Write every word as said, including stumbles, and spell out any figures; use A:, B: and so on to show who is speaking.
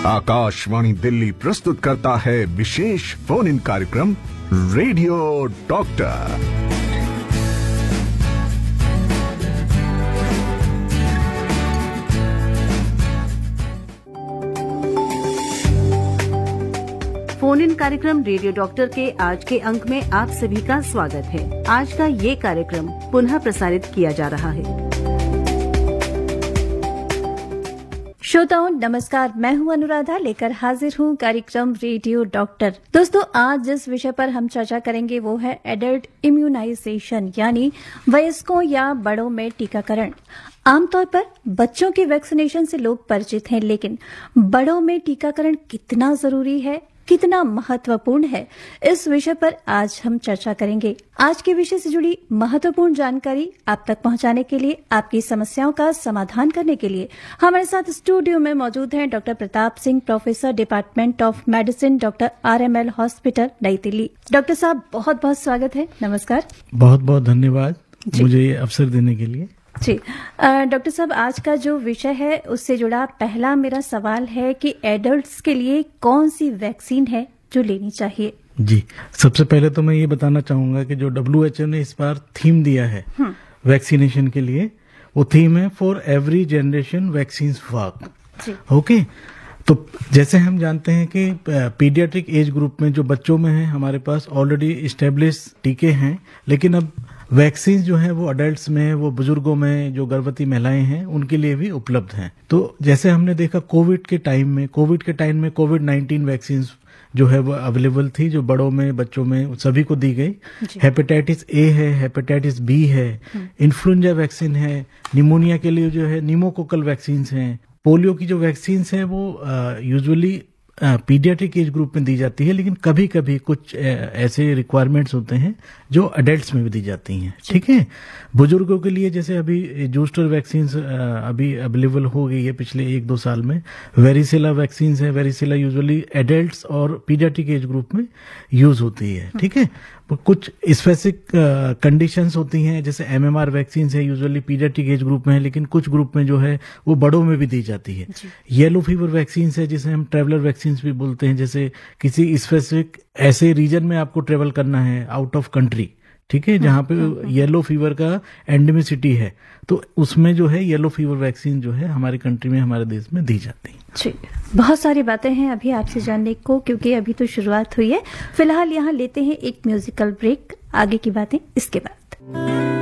A: आकाशवाणी दिल्ली प्रस्तुत करता है विशेष फोन इन कार्यक्रम रेडियो डॉक्टर।
B: फोन इन कार्यक्रम रेडियो डॉक्टर के आज के अंक में आप सभी का स्वागत है। आज का ये कार्यक्रम पुनः प्रसारित किया जा रहा है।
C: श्रोताओं नमस्कार, मैं हूं अनुराधा, लेकर हाजिर हूं कार्यक्रम रेडियो डॉक्टर। दोस्तों, आज जिस विषय पर हम चर्चा करेंगे वो है एडल्ट इम्यूनाइजेशन, यानी वयस्कों या बड़ों में टीकाकरण। आमतौर पर बच्चों की वैक्सीनेशन से लोग परिचित हैं, लेकिन बड़ों में टीकाकरण कितना जरूरी है, कितना महत्वपूर्ण है, इस विषय पर आज हम चर्चा करेंगे। आज के विषय से जुड़ी महत्वपूर्ण जानकारी आप तक पहुंचाने के लिए, आपकी समस्याओं का समाधान करने के लिए हमारे साथ स्टूडियो में मौजूद हैं doctor Pratap Singh, professor department of medicine, doctor R M L hospital, नई दिल्ली। डॉक्टर साहब, बहुत बहुत स्वागत है। नमस्कार।
D: बहुत बहुत धन्यवाद मुझे ये अवसर देने के लिए।
C: जी डॉक्टर साहब, आज का जो विषय है उससे जुड़ा पहला मेरा सवाल है कि एडल्ट्स के लिए कौन सी वैक्सीन है जो लेनी चाहिए?
D: जी, सबसे पहले तो मैं ये बताना चाहूंगा कि जो डब्ल्यू एच ओ ने इस बार थीम दिया है वैक्सीनेशन के लिए, वो थीम है for every generation vaccines work. Okay, तो जैसे हम जानते हैं कि पीडियाट्रिक एज ग्रुप में जो बच्चों में है हमारे पास ऑलरेडी इस्टेब्लिश टीके हैं, लेकिन अब वैक्सीन जो है वो अडल्ट्स में, वो बुजुर्गों में, जो गर्भवती महिलाएं हैं उनके लिए भी उपलब्ध हैं। तो जैसे हमने देखा कोविड के टाइम में कोविड के टाइम में कोविड नाइन्टीन वैक्सीन जो है वो अवेलेबल थी, जो बड़ों में, बच्चों में, सभी को दी गई। हेपेटाइटिस ए है, हेपेटाइटिस बी है, इन्फ्लुएंजा वैक्सीन है, निमोनिया के लिए जो है निमोकोकल वैक्सीन हैं, पोलियो की जो वैक्सीन है वो यूजुअली पीडियाट्रिक एज ग्रुप में दी जाती है, लेकिन कभी कभी कुछ ऐसे रिक्वायरमेंट्स होते हैं जो अडल्ट्स में भी दी जाती हैं। ठीक है, बुजुर्गों के लिए जैसे अभी बूस्टर वैक्सीन अभी अवेलेबल हो गई है पिछले एक दो साल में। वेरिसेला वैक्सीन है, वेरिसेला यूजुअली एडल्ट्स और पीडियाट्रिक एज ग्रुप में यूज होती है। ठीक है, कुछ स्पेसिफिक कंडीशंस होती हैं, जैसे एमएमआर वैक्सीन है, यूजुअली पीडियाट्रिक एज ग्रुप में है, लेकिन कुछ ग्रुप में जो है वो बड़ों में भी दी जाती है। येलो फीवर वैक्सीन है, जिसे हम ट्रेवलर वैक्सीन भी बोलते हैं, जैसे किसी स्पेसिफिक ऐसे रीजन में आपको ट्रेवल करना है आउट ऑफ कंट्री, ठीक है, जहां पे येलो फीवर का एंडेमिसिटी है, तो उसमें जो है येलो फीवर वैक्सीन जो है हमारे कंट्री में, हमारे देश में दी जाती है।
C: जी, बहुत सारी बातें हैं अभी आपसे जानने को, क्योंकि अभी तो शुरुआत हुई है। फिलहाल यहाँ लेते हैं एक म्यूजिकल ब्रेक, आगे की बातें इसके बाद।